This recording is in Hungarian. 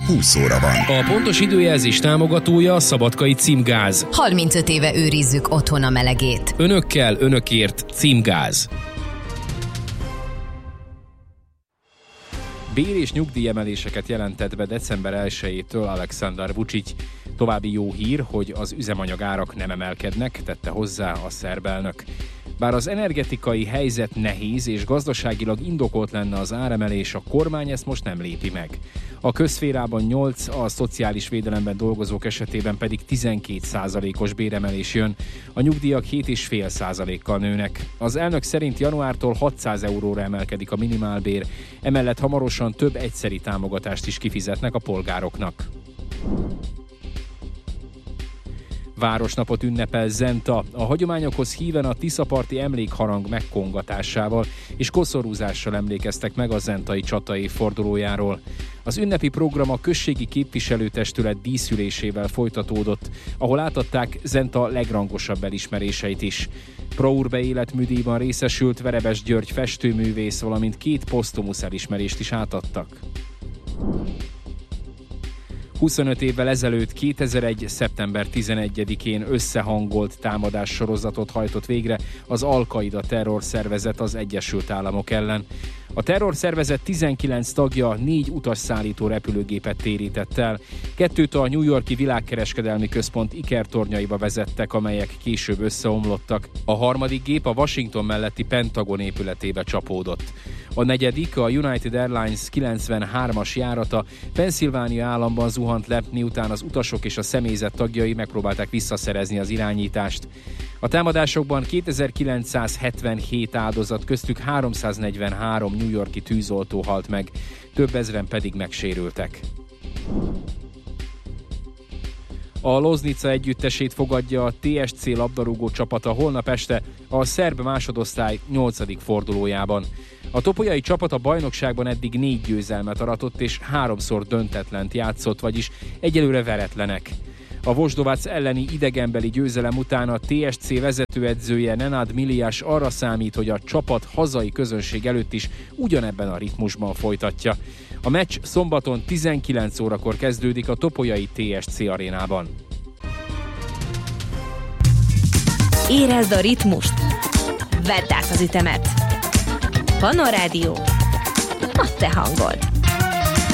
20 óra van. A pontos időjelzés támogatója a Szabadkai Címgáz. 35 éve őrizzük otthon a melegét. Önökkel, önökért Címgáz. Bér- és nyugdíjemeléseket jelentett be december 1-től Alexander Vučić. További jó hír, hogy az üzemanyagárak nem emelkednek, tette hozzá a szerb elnök. Bár az energetikai helyzet nehéz és gazdaságilag indokolt lenne az áremelés, a kormány ezt most nem lépi meg. A közszférában 8, a szociális védelemben dolgozók esetében pedig 12%-os béremelés jön, a nyugdíjak 7,5%-kal nőnek. Az elnök szerint januártól 600 euróra emelkedik a minimálbér, emellett hamarosan több egyszeri támogatást is kifizetnek a polgároknak. Városnapot ünnepel Zenta, a hagyományokhoz híven a tiszaparti emlékharang megkongatásával és koszorúzással emlékeztek meg a zentai csata évfordulójáról. Az ünnepi program a községi képviselőtestület díszülésével folytatódott, ahol átadták Zenta legrangosabb elismeréseit is. Prourbe életműdíjban részesült Verebes György festőművész, valamint 2 posztumusz elismerést is átadtak. 25 évvel ezelőtt, 2001. szeptember 11-én összehangolt támadássorozatot hajtott végre az Al-Qaida terrorszervezet az Egyesült Államok ellen. A terrorszervezet 19 tagja 4 utasszállító repülőgépet térített el, 2-t a New York-i világkereskedelmi központ ikertornyaiba vezettek, amelyek később összeomlottak. A harmadik gép a Washington melletti Pentagon épületébe csapódott. A negyedik, a United Airlines 93-as járata Pennsylvania államban zuhant le, miután az utasok és a személyzet tagjai megpróbálták visszaszerezni az irányítást. A támadásokban 2977 áldozat, köztük 343 New York-i tűzoltó halt meg, több ezren pedig megsérültek. A Loznica együttesét fogadja a TSC labdarúgó csapata holnap este a szerb másodosztály 8. fordulójában. A topolyai csapat a bajnokságban eddig 4 győzelmet aratott és 3-szor döntetlent játszott, vagyis egyelőre veretlenek. A Vosdovac elleni idegenbeli győzelem után a TSC vezetőedzője Nenad Miliás arra számít, hogy a csapat hazai közönség előtt is ugyanebben a ritmusban folytatja. A meccs szombaton 19 órakor kezdődik a topolyai TSC arénában. Érezd a ritmust! Vedd át az ütemet! Pannon Rádió, a te hangod!